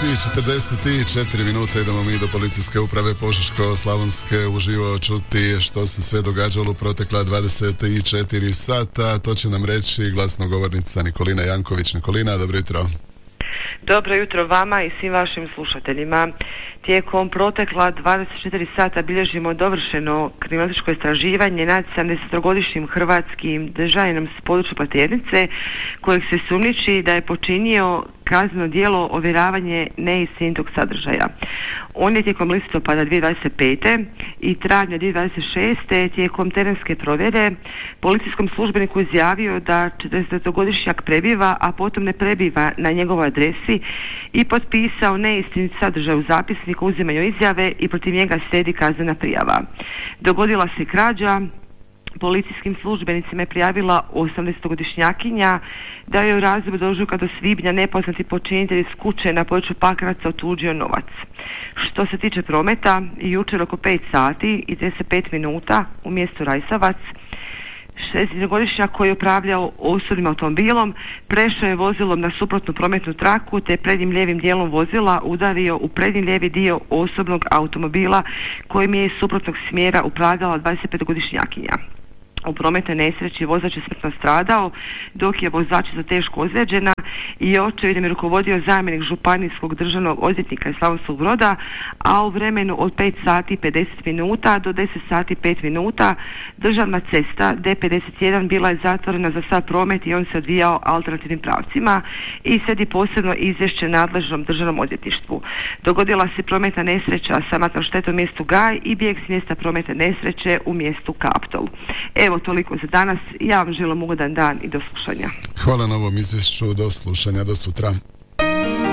9:44 minute idemo mi do policijske uprave Požeško-slavonske uživo čuti što se sve događalo u protekla 24 sata. To će nam reći glasnogovornica Nikolina Janković. Nikolina, dobro jutro. Dobro jutro vama i svim vašim slušateljima. Tijekom protekla 24 sata bilježimo dovršeno kriminalističko istraživanje nad 70-godišnjim hrvatskim državljaниnom s područja Pleternice kojeg se sumnjiči da je počinio kazneno djelo ovjeravanje neistinitog sadržaja. On je tijekom listopada 2025. i travnja 2026. tijekom terenske provjere policijskom službeniku izjavio da 40-godišnjak prebiva, a potom ne prebiva na njegovoj adresi i potpisao neistinit sadržaj u zapisniku o uzimanju izjave i protiv njega slijedi kaznena prijava. Dogodila se krađa. Policijskim službenicima je prijavila 80-godišnjakinja da je u razdoblju od ožujka do svibnja nepoznati počinitelj iz kuće na području Pakraca otuđio novac. Što se tiče prometa, jučer oko 5 sati i 35 minuta u mjestu Rajsavac 60-godišnjak koji je upravljao osobnim automobilom prešao je vozilom na suprotnu prometnu traku te prednjim lijevim dijelom vozila udario u prednji lijevi dio osobnog automobila kojim je iz suprotnog smjera upravljala 25-godišnjakinja. U prometnoj nesreći vozač je smrtno stradao, dok je vozačica teško ozlijeđena i očevidom je rukovodio zamjenik županijskog državnog odvjetnika iz Slavonskog Broda, a u vremenu od 5 sati 50 minuta do 10 sati 5 minuta državna cesta D51 bila je zatvorena za sav promet i on se odvijao alternativnim pravcima i slijedi posebno izvješće nadležnom državnom odvjetništvu. Dogodila se prometna nesreća sa materijalnom štetom u mjestu Gaj i bijeg s mjesta prometne nesreće u mjestu Kaptol. Evo toliko za danas. Ja vam želim ugodan dan i do slušanja. Hvala na ovom izvješću. Do slušanja. Do sutra.